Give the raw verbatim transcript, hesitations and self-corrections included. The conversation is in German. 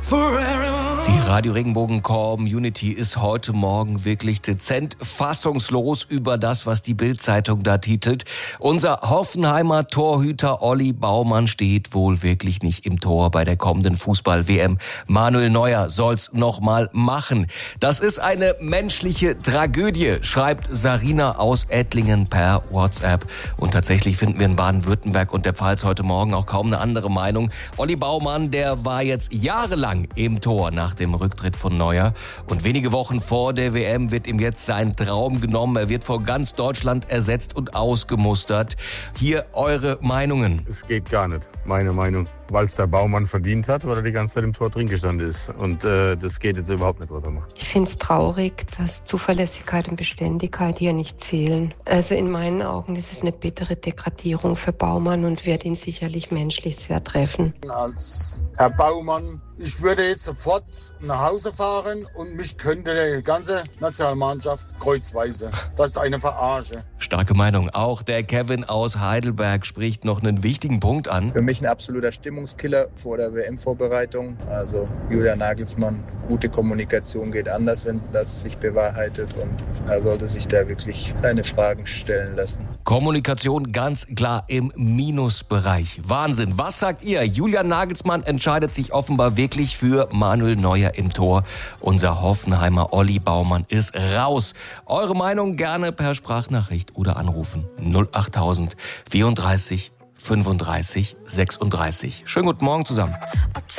Die Radio Regenbogen Community ist heute Morgen wirklich dezent fassungslos über das, was die Bild-Zeitung da titelt. Unser Hoffenheimer Torhüter Olli Baumann steht wohl wirklich nicht im Tor bei der kommenden Fußball-W M. Manuel Neuer soll's noch mal machen. Das ist eine menschliche Tragödie, schreibt Sarina aus Ettlingen per WhatsApp. Und tatsächlich finden wir in Baden-Württemberg und der Pfalz heute Morgen auch kaum eine andere Meinung. Olli Baumann, der war jetzt jahrelang im Tor nach dem Rücktritt von Neuer. Und wenige Wochen vor der W M wird ihm jetzt sein Traum genommen. Er wird vor ganz Deutschland ersetzt und ausgemustert. Hier eure Meinungen. Es geht gar nicht, meine Meinung. Weil es der Baumann verdient hat, weil er die ganze Zeit im Tor drin gestanden ist. Und äh, das geht jetzt überhaupt nicht, was er macht. Ich finde es traurig, dass Zuverlässigkeit und Beständigkeit hier nicht zählen. Also in meinen Augen ist es eine bittere Degradierung für Baumann und wird ihn sicherlich menschlich sehr treffen. Als Herr Baumann, ich würde jetzt sofort nach Hause fahren und mich könnte die ganze Nationalmannschaft kreuzweise. Das ist eine Verarsche. Starke Meinung. Auch der Kevin aus Heidelberg spricht noch einen wichtigen Punkt an. Für mich ein absoluter Stimmungskiller vor der W M-Vorbereitung. Also Julian Nagelsmann, gute Kommunikation geht anders, wenn das sich bewahrheitet. Und er sollte sich da wirklich seine Fragen stellen lassen. Kommunikation ganz klar im Minusbereich. Wahnsinn. Was sagt ihr? Julian Nagelsmann entscheidet sich offenbar wirklich für Manuel Neuer im Tor. Unser Hoffenheimer Olli Baumann ist raus. Eure Meinung gerne per Sprachnachricht oder anrufen. null achttausend vierunddreißig fünfunddreißig sechsunddreißig. Schönen guten Morgen zusammen.